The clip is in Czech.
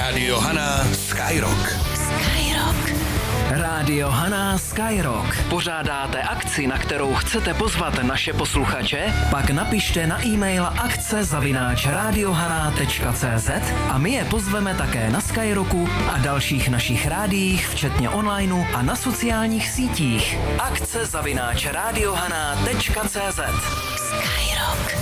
Rádio Hana Skyrock. Rádio Hana Skyrock. Pořádáte akci, na kterou chcete pozvat naše posluchače? Pak napište na e-mail akce@radiohana.cz a my je pozveme také na Skyrocku a dalších našich rádiích, včetně onlineu a na sociálních sítích. akce@radiohana.cz. Skyrock.